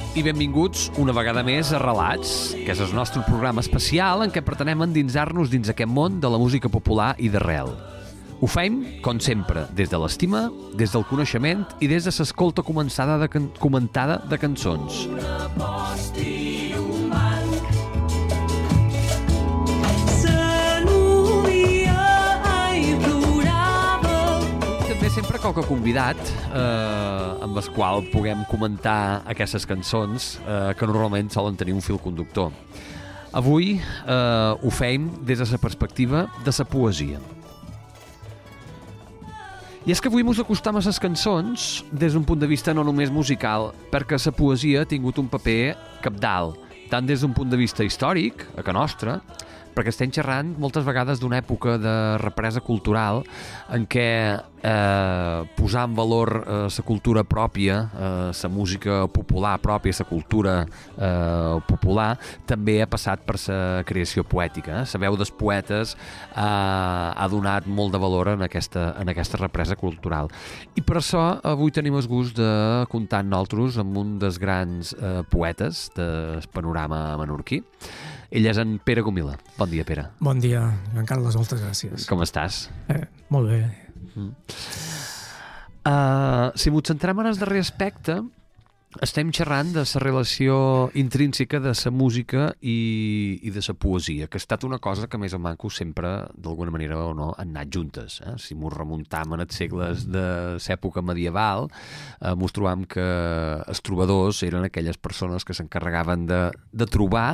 I benvinguts una vegada més a Relats, que és el nostre programa especial en què pretenem endinsar-nos dins aquest món de la música popular i d'arrel. Ho fem, com sempre, des de l'estima, des del coneixement i des de l'escolta comentada de cançons. Sempre qualque convidat amb el qual puguem comentar aquestes cançons que normalment solen tenir un fil conductor. Avui ho fem des de la perspectiva de la poesia. I és que avui ens acostam a les cançons des d'un punt de vista no només musical, perquè la poesia ha tingut un paper cabdal, tant des d'un punt de vista històric, a que nostra, perquè estem xerrant moltes vegades d'una època de represa cultural en què posar en valor la cultura pròpia, la música popular pròpia, la cultura popular, també ha passat per la creació poètica. La veu dels poetes ha donat molt de valor en aquesta represa cultural. I per això avui tenim el gust de comptar nosaltres amb un dels grans poetes del panorama menorquí. Ell és en Pere Gomila. Bon dia, Pere. Bon dia, Joan Carles, moltes gràcies. Com estàs? Molt bé. Si ens centrem en el darrer aspecte, estem xerrant de la relació intrínseca de la música i de la poesia, que ha estat una cosa que més o manco sempre, d'alguna manera o no, han anat juntes. Si ens remuntam en els segles de l'època medieval, ens trobam que els trobadors eren aquelles persones que s'encarregaven de trobar,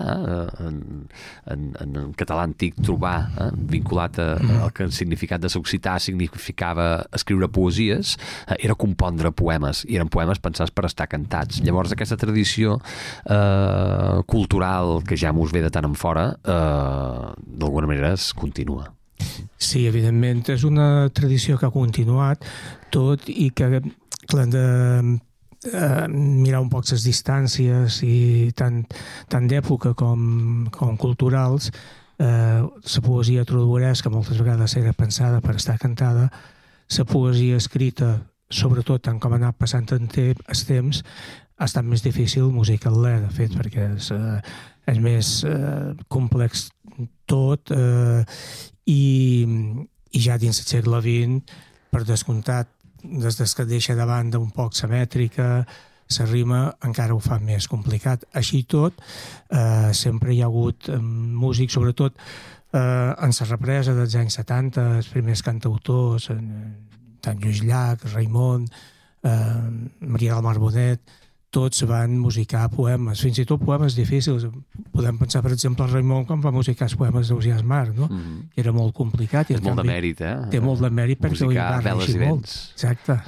en català antic trobar, vinculat al que el significat de l'occità significava escriure poesies, era compondre poemes, i eren poemes pensats per estar cantats. Llavors aquesta tradició cultural que ja mos ve de tant en fora d'alguna manera es continua. Sí, evidentment és una tradició que ha continuat, tot i que hem de mirar un poc les distàncies i tant d'època com culturals. La poesia troduresca moltes vegades era pensada per estar cantada, la poesia escrita, sobretot tant com ha anat passant el temps, ha estat més difícil musical-la, de fet, perquè és més complex tot, i ja dins del segle XX, per descomptat, des que deixa de banda un poc la mètrica, la rima encara ho fa més complicat. Així tot, sempre hi ha hagut músics, sobretot en la represa dels anys 70, els primers cantautors, tant Lluís Llach, Raimon, Maria del Mar Bonet, tots van musicar poemes, fins i tot poemes difícils. Podem pensar, per exemple, Raimon quan va musicar els poemes d'Ausiàs Marc, no? Era molt complicat. És molt de mèrit, Té molt de mèrit perquè ho va reeixir molt. Exacte.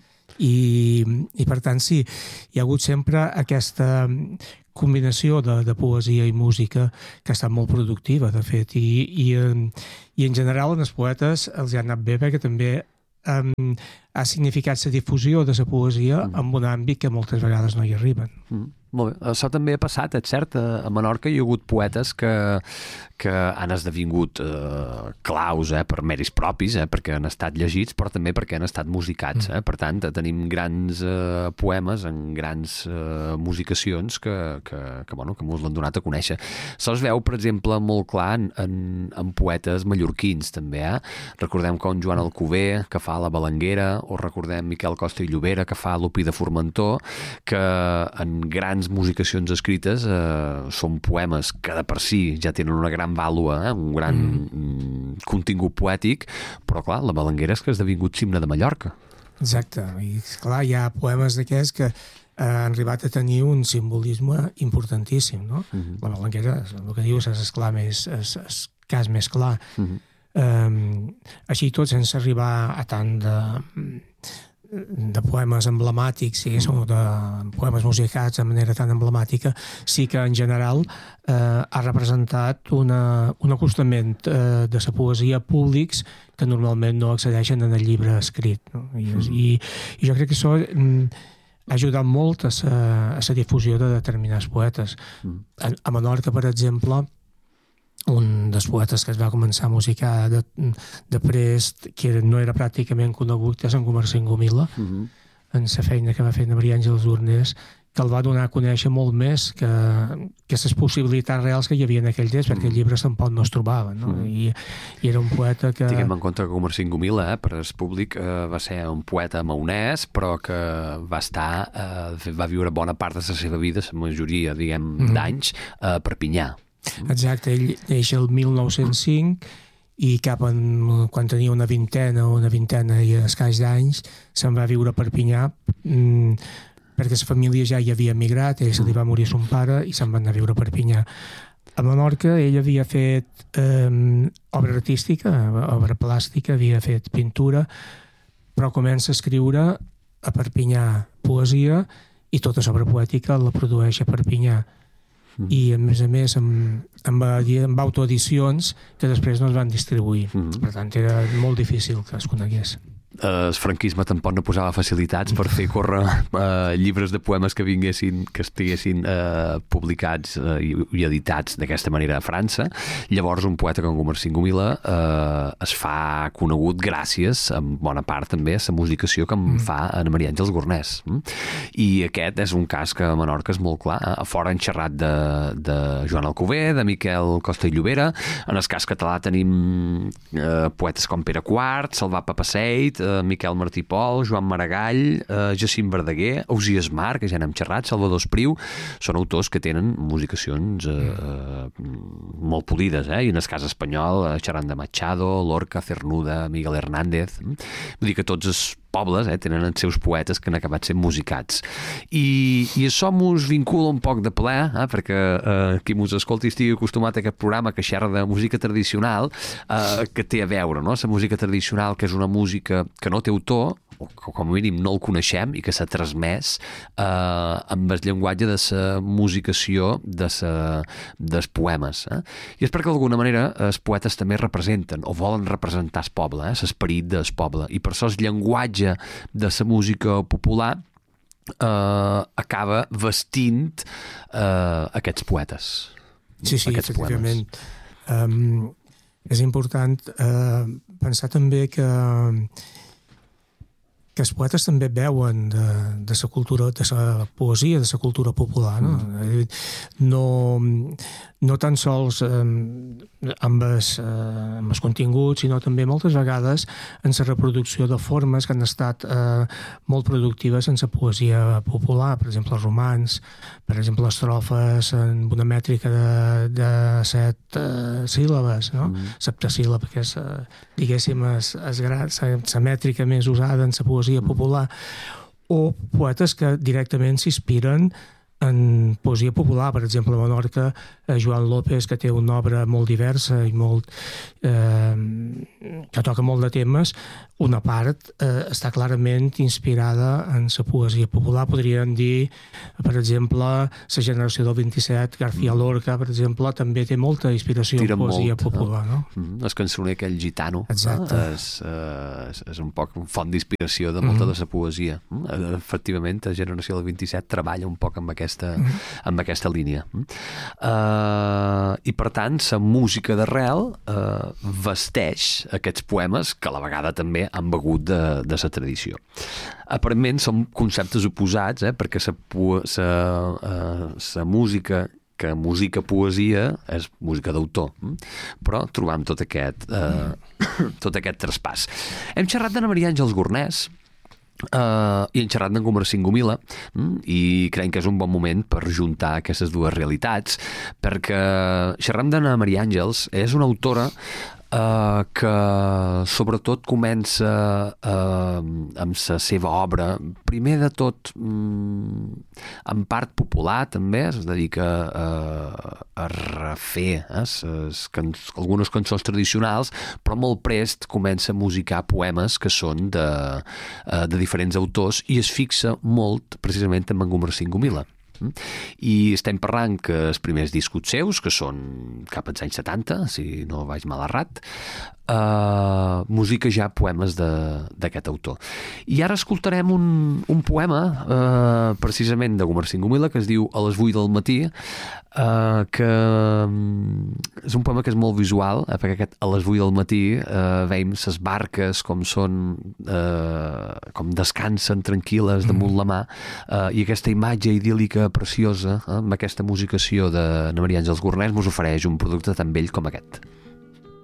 I per tant, sí, hi ha hagut sempre aquesta combinació de poesia i música que ha estat molt productiva, de fet, i en general en els poetes els ha anat bé perquè també ha significat la difusió de la poesia en un àmbit que moltes vegades no hi arriben. Molt bé. Això també ha passat, és cert, a Menorca hi ha hagut poetes que han esdevingut claus per mèrits propis, perquè han estat llegits, però també perquè han estat musicats. Per tant, tenim grans poemes en grans musicacions que ens l'han donat a conèixer. Això es veu, per exemple, molt clar en poetes mallorquins, també. Recordem com Joan Alcover, que fa La Balanguera, o recordem Miquel Costa i Llobera, que fa Lupi de Formentor, que en grans musicacions escrites són poemes que de per si ja tenen una gran vàlua, un gran contingut poètic, però clar, La Balanguera és que ha esdevingut himne de Mallorca. Exacte, i clar, hi ha poemes d'aquests que han arribat a tenir un simbolisme importantíssim, no? La Balanguera, el que dius, és el cas més clar. Així tot, sense arribar a tant de poemes emblemàtics, o de poemes musicats de manera tan emblemàtica, sí que en general ha representat un acostament de la poesia a públics que normalment no accedeixen en el llibre escrit, no? I jo crec que això ha ajudat molt a la difusió de determinats poetes. A Menorca, per exemple, un dels poetes que es va començar a musicar de prest, que no era pràcticament conegut, és en Comerciant Gomila, en la feina que va fer Maria Àngels Urnés, que el va donar a conèixer molt més que les possibilitats reals que hi havia en aquell temps, perquè llibres tampoc no es trobaven, no? I era un poeta que... Tinguem en compte que Comerciant Gomila, per al públic, va ser un poeta maonès, però que va viure bona part de la seva vida, la majoria, d'anys, a Perpinyà. Exacte, ell neix el 1905 i quan tenia una vintena i escaig d'anys se'n va viure a Perpinyà perquè la família ja hi havia emigrat, ell se li va morir son pare i se'n va anar a viure a Perpinyà. A Menorca ell havia fet obra artística, obra plàstica, havia fet pintura, però comença a escriure a Perpinyà poesia i tota l'obra poètica la produeix a Perpinyà. I a més amb autoedicions que després no es van distribuir. Per tant era molt difícil que es conegués. El franquisme tampoc no posava facilitats per fer córrer llibres de poemes que estiguessin publicats i editats d'aquesta manera a França. Llavors un poeta com Comerciant Gomila es fa conegut gràcies, en bona part també, a la musicació que fa Anna Maria Àngels Gornès. I aquest és un cas que a Menorca és molt clar. A fora han xerrat de Joan Alcover, de Miquel Costa i Llobera. En el cas català tenim poetes com Pere Quart, Salvat Papasseit, Miquel Martí Pol, Joan Maragall, Jacint Verdaguer, Ausiàs Marc, que ja n'hem xerrat, Salvador Espriu. Són autors que tenen musicacions molt polides, i en el cas espanyol xerrant de Machado, Lorca, Cernuda, Miguel Hernández. Vull dir que tots els pobles tenen els seus poetes que han acabat sent musicats. I això mos vincula un poc de ple, perquè qui mos escolti estigui acostumat a aquest programa que xerra de música tradicional, que té a veure, no? La música tradicional, que és una música que no té autor, o que com a mínim no el coneixem i que s'ha transmès amb el llenguatge de la musicació dels poemes. I és perquè d'alguna manera els poetes també representen o volen representar el poble, l'esperit del poble, i per això el llenguatge de la música popular acaba vestint aquests poetes. Sí, efectivament. És important pensar també que els poetes també veuen de la cultura, de la poesia, de la cultura popular, no? No tan sols amb els continguts, sinó també moltes vegades en la reproducció de formes que han estat molt productives en la poesia popular, per exemple els romans, per exemple estrofes amb una mètrica de 7 síl·labes, no? Septasíl·lab, que és, diguéssim, la mètrica més usada en la poesia popular, o poetes que directament s'inspiren en poesia popular. Per exemple, a Menorca, Joan López, que té una obra molt diversa i que toca molt de temes, una part està clarament inspirada en la poesia popular. Podríem dir, per exemple, la generació del 27, García Lorca, per exemple, també té molta inspiració en poesia popular. No? El cançoner aquell gitano és un poc un font d'inspiració de molta de la poesia. Efectivament, la generació del 27 treballa un poc amb aquesta línia. I per tant la música d'arrel vesteix aquests poemes que a la vegada també han begut de la tradició. Aparentment són conceptes oposats, perquè la música que musica poesia és música d'autor, però trobam tot aquest traspàs. Hem xerrat d'Anna Maria Àngels Gornès i hem xerrat d'en Comerciant Gomila, i creiem que és un bon moment per juntar aquestes dues realitats, perquè xerram d'Anna Maria Àngels, és una autora que sobretot comença amb la seva obra, primer de tot en part popular també, es dedica a refer algunes cançons tradicionals, però molt prest comença a musicar poemes que són de diferents autors, i es fixa molt precisament en Comerciant Gomila. I estem parlant que els primers discos seus, que són cap als anys 70, si no vaig mal errat, música ja poemes d'aquest autor. I ara escoltarem un poema precisament de Gumersind Gumila que es diu A les 8 del matí, que és un poema que és molt visual, perquè aquest A les 8 del matí veiem ses barques com són com descansen tranquil·les damunt la mà, i aquesta imatge idíl·lica preciosa amb aquesta musicació de Maria Àngels Gornès mos ofereix un producte tan vell com aquest.